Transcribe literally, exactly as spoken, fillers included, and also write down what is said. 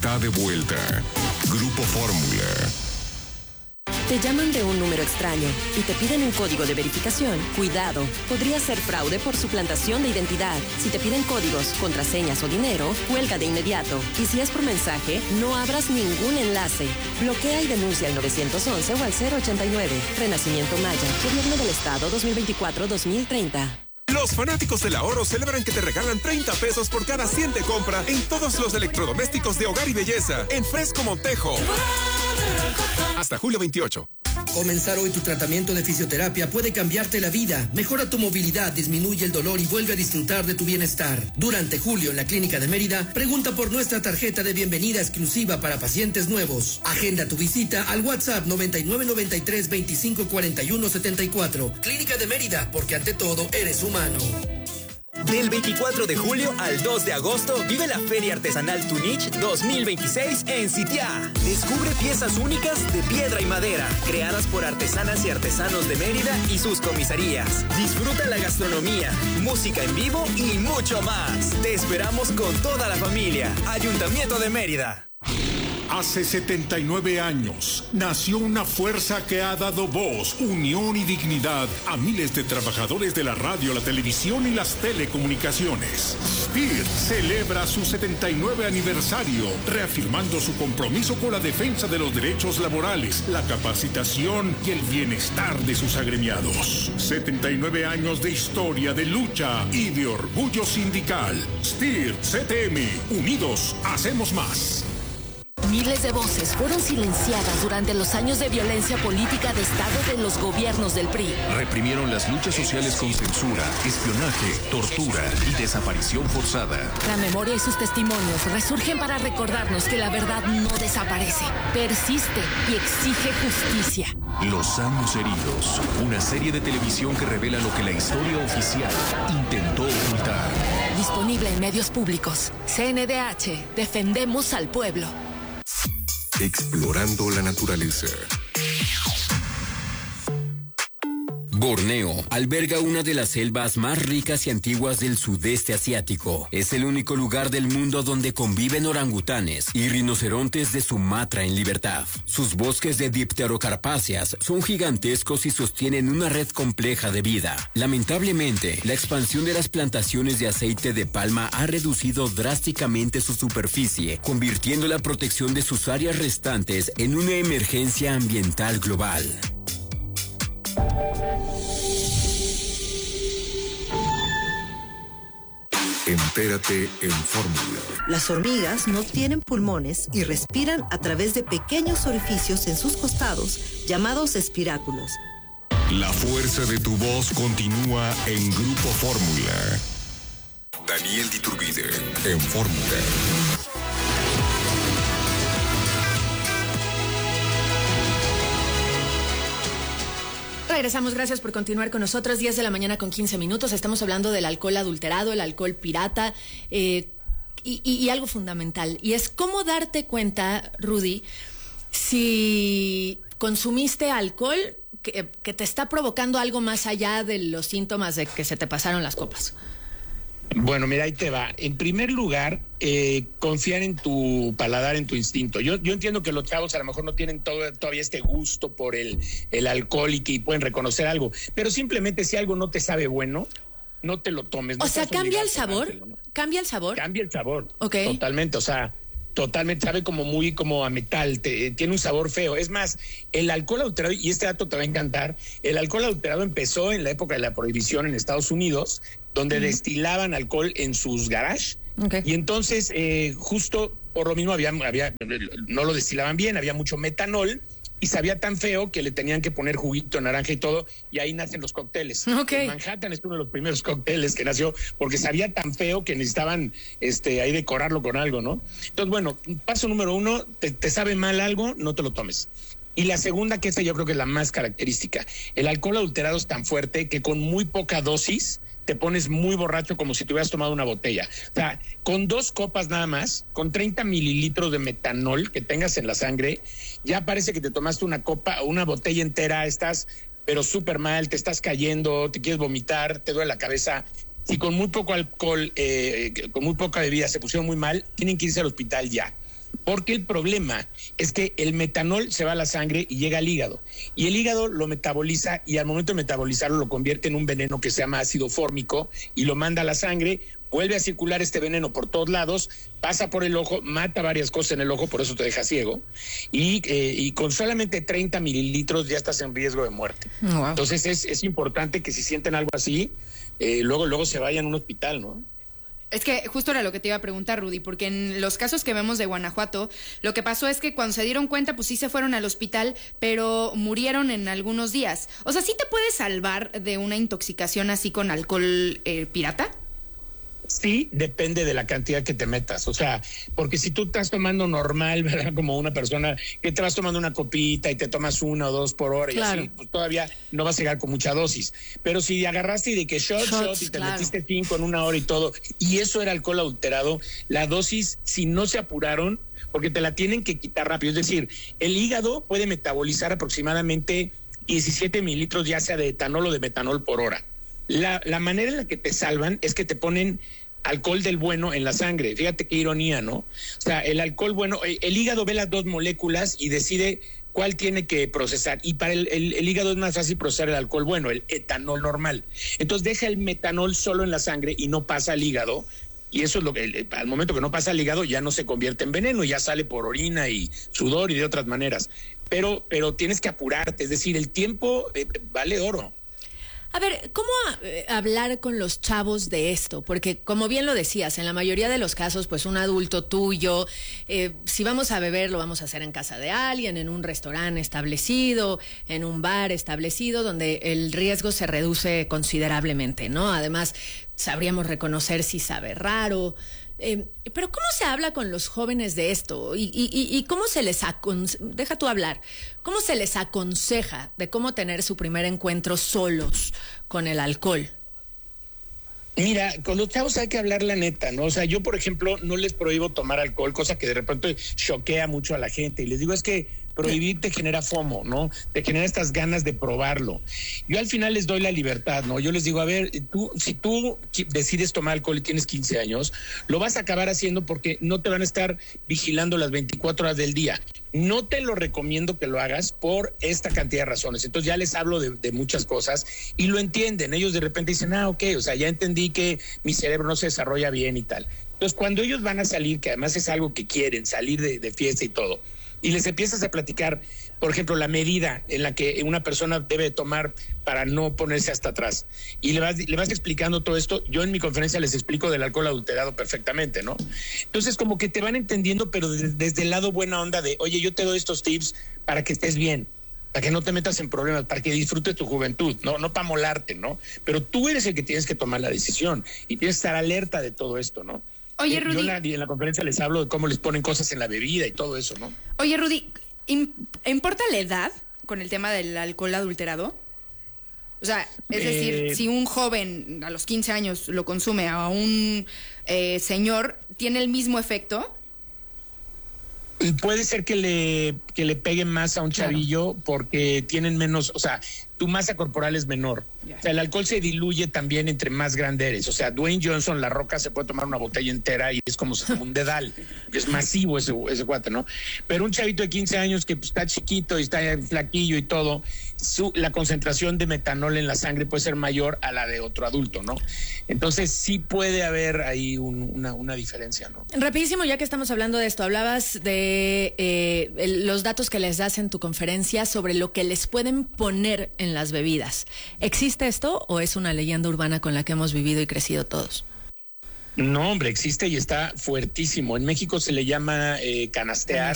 está de vuelta. Grupo Fórmula. Te llaman de un número extraño y te piden un código de verificación. Cuidado, podría ser fraude por suplantación de identidad. Si te piden códigos, contraseñas o dinero, cuelga de inmediato. Y si es por mensaje, no abras ningún enlace. Bloquea y denuncia al nueve once o al cero ochenta y nueve. Renacimiento Maya, Gobierno del Estado dos mil veinticuatro a dos mil treinta. Los fanáticos del ahorro celebran que te regalan treinta pesos por cada cien de compra en todos los electrodomésticos de hogar y belleza en Fresco Montejo. Hasta julio veintiocho. Comenzar hoy tu tratamiento de fisioterapia puede cambiarte la vida. Mejora tu movilidad, disminuye el dolor y vuelve a disfrutar de tu bienestar. Durante julio en la Clínica de Mérida, pregunta por nuestra tarjeta de bienvenida exclusiva para pacientes nuevos. Agenda tu visita al WhatsApp noventa y nueve noventa y tres veinticinco cuarenta y uno setenta y cuatro. Clínica de Mérida, porque ante todo eres humano. Del veinticuatro de julio al dos de agosto, vive la Feria Artesanal Tunich dos mil veintiséis en Sitiá. Descubre piezas únicas de piedra y madera, creadas por artesanas y artesanos de Mérida y sus comisarías. Disfruta la gastronomía, música en vivo y mucho más. Te esperamos con toda la familia. Ayuntamiento de Mérida. Hace setenta y nueve años nació una fuerza que ha dado voz, unión y dignidad a miles de trabajadores de la radio, la televisión y las telecomunicaciones. S P I R celebra su setenta y nueve aniversario, reafirmando su compromiso con la defensa de los derechos laborales, la capacitación y el bienestar de sus agremiados. setenta y nueve años de historia, de lucha y de orgullo sindical. S P I R C T M, unidos hacemos más. Miles de voces fueron silenciadas durante los años de violencia política de Estado de los gobiernos del P R I. Reprimieron las luchas sociales con censura, espionaje, tortura y desaparición forzada. La memoria y sus testimonios resurgen para recordarnos que la verdad no desaparece, persiste y exige justicia. Los años heridos, una serie de televisión que revela lo que la historia oficial intentó ocultar. Disponible en medios públicos. C N D H, defendemos al pueblo. Explorando la naturaleza. Borneo alberga una de las selvas más ricas y antiguas del sudeste asiático. Es el único lugar del mundo donde conviven orangutanes y rinocerontes de Sumatra en libertad. Sus bosques de dipterocarpáceas son gigantescos y sostienen una red compleja de vida. Lamentablemente, la expansión de las plantaciones de aceite de palma ha reducido drásticamente su superficie, convirtiendo la protección de sus áreas restantes en una emergencia ambiental global. Entérate en Fórmula. Las hormigas no tienen pulmones y respiran a través de pequeños orificios en sus costados, llamados espiráculos. La fuerza de tu voz continúa en Grupo Fórmula. Daniel Diturbide en Fórmula. Regresamos, gracias por continuar con nosotros. diez de la mañana con quince minutos. Estamos hablando del alcohol adulterado, el alcohol pirata, eh, y, y, y algo fundamental. Y es cómo darte cuenta, Rudy, si consumiste alcohol que, que te está provocando algo más allá de los síntomas de que se te pasaron las copas. Bueno, mira, ahí te va. En primer lugar, eh, confiar en tu paladar, en tu instinto. Yo, yo entiendo que los chavos a lo mejor no tienen todo, todavía este gusto por el, el alcohol y que pueden reconocer algo, pero simplemente si algo no te sabe bueno, no te lo tomes. No o sea, ¿cambia el sabor? ¿no? ¿Cambia el sabor? Cambia el sabor. Ok. Totalmente, o sea... Totalmente, sabe como muy como a metal, te, tiene un sabor feo. Es más, el alcohol adulterado, y este dato te va a encantar, el alcohol adulterado empezó en la época de la prohibición en Estados Unidos, donde uh-huh. destilaban alcohol en sus garages. Okay. Y entonces, eh, justo por lo mismo, había, había no lo destilaban bien, había mucho metanol, y sabía tan feo que le tenían que poner juguito de naranja y todo, y ahí nacen los cócteles. Okay. Manhattan es uno de los primeros cócteles que nació, porque sabía tan feo que necesitaban este ahí decorarlo con algo, ¿no? Entonces, bueno, paso número uno, te, te sabe mal algo, no te lo tomes. Y la segunda, que esta yo creo que es la más característica, el alcohol adulterado es tan fuerte que con muy poca dosis te pones muy borracho como si te hubieras tomado una botella. O sea, con dos copas nada más, con treinta mililitros de metanol que tengas en la sangre, ya parece que te tomaste una copa o una botella entera, estás pero súper mal, te estás cayendo, te quieres vomitar, te duele la cabeza. Si con muy poco alcohol, eh, con muy poca bebida se pusieron muy mal, tienen que irse al hospital ya. Porque el problema es que el metanol se va a la sangre y llega al hígado. Y el hígado lo metaboliza y al momento de metabolizarlo lo convierte en un veneno que se llama ácido fórmico y lo manda a la sangre, vuelve a circular este veneno por todos lados, pasa por el ojo, mata varias cosas en el ojo, por eso te deja ciego. Y, eh, y con solamente treinta mililitros ya estás en riesgo de muerte. Wow. Entonces es, es importante que si sienten algo así, eh, luego, luego se vayan a un hospital, ¿no? Es que justo era lo que te iba a preguntar, Rudy, porque en los casos que vemos de Guanajuato, lo que pasó es que cuando se dieron cuenta, pues sí se fueron al hospital, pero murieron en algunos días. O sea, ¿sí te puedes salvar de una intoxicación así con alcohol eh, pirata? Sí, depende de la cantidad que te metas, o sea, porque si tú estás tomando normal, ¿verdad? Como una persona que te vas tomando una copita y te tomas una o dos por hora, claro, y así, pues todavía no vas a llegar con mucha dosis. Pero si agarraste y de que shot, Shots, shot y te claro. metiste cinco en una hora y todo, y eso era alcohol adulterado, la dosis, si no se apuraron, porque te la tienen que quitar rápido, es decir, el hígado puede metabolizar aproximadamente diecisiete mililitros ya sea de etanol o de metanol por hora. La, la manera en la que te salvan es que te ponen alcohol del bueno en la sangre. Fíjate qué ironía, ¿no? O sea, el alcohol bueno, el, el hígado ve las dos moléculas y decide cuál tiene que procesar. Y para el, el, el hígado es más fácil procesar el alcohol bueno, el etanol normal. Entonces deja el metanol solo en la sangre y no pasa al hígado. Y eso es lo que, el, al momento que no pasa al hígado, ya no se convierte en veneno, ya sale por orina y sudor y de otras maneras. Pero, pero tienes que apurarte, es decir, el tiempo eh, vale oro. A ver, ¿cómo a, hablar con los chavos de esto? Porque, como bien lo decías, en la mayoría de los casos, pues un adulto tuyo, eh, si vamos a beber, lo vamos a hacer en casa de alguien, en un restaurante establecido, en un bar establecido, donde el riesgo se reduce considerablemente, ¿no? Además, sabríamos reconocer si sabe raro. Eh, pero ¿cómo se habla con los jóvenes de esto? ¿Y, y, y cómo se les aconseja, deja tú hablar, cómo se les aconseja de cómo tener su primer encuentro solos con el alcohol? Mira, con los chavos hay que hablar la neta, ¿no? O sea, yo, por ejemplo, no les prohíbo tomar alcohol, cosa que de repente choquea mucho a la gente. Y les digo, es que prohibir te genera FOMO, ¿no? Te genera estas ganas de probarlo. Yo al final les doy la libertad, ¿no? Yo les digo, a ver, tú, si tú decides tomar alcohol y tienes quince años, lo vas a acabar haciendo porque no te van a estar vigilando las veinticuatro horas del día. No te lo recomiendo que lo hagas por esta cantidad de razones. Entonces ya les hablo de, de muchas cosas y lo entienden. Ellos de repente dicen, ah, ok, o sea, ya entendí que mi cerebro no se desarrolla bien y tal. Entonces cuando ellos van a salir, que además es algo que quieren, salir de, de fiesta y todo, y les empiezas a platicar, por ejemplo, la medida en la que una persona debe tomar para no ponerse hasta atrás, y le vas, le vas explicando todo esto. Yo en mi conferencia les explico del alcohol adulterado perfectamente, ¿no? Entonces como que te van entendiendo, pero desde, desde el lado buena onda de, oye, yo te doy estos tips para que estés bien, para que no te metas en problemas, para que disfrutes tu juventud, no, no para molarte, ¿no? Pero tú eres el que tienes que tomar la decisión y tienes que estar alerta de todo esto, ¿no? Oye, Rudy. Yo en la, en la conferencia les hablo de cómo les ponen cosas en la bebida y todo eso, ¿no? Oye, Rudy, ¿importa la edad con el tema del alcohol adulterado? O sea, es eh... decir, si un joven a los quince años lo consume a un eh, señor, ¿tiene el mismo efecto? Puede ser que le, que le pegue más a un chavillo, claro, porque tienen menos, o sea, tu masa corporal es menor. Yeah. O sea, el alcohol se diluye también entre más grande eres. O sea, Dwayne Johnson, La Roca, se puede tomar una botella entera y es como un dedal. Es masivo ese, ese cuate, ¿no? Pero un chavito de quince años que pues, está chiquito y está flaquillo y todo, su, la concentración de metanol en la sangre puede ser mayor a la de otro adulto, ¿no? Entonces sí puede haber ahí un, una, una diferencia, ¿no? Rapidísimo, ya que estamos hablando de esto, hablabas de eh, el, los datos que les das en tu conferencia sobre lo que les pueden poner en las bebidas. ¿Existe esto o es una leyenda urbana con la que hemos vivido y crecido todos? No, hombre, existe y está fuertísimo. En México se le llama eh, canastear.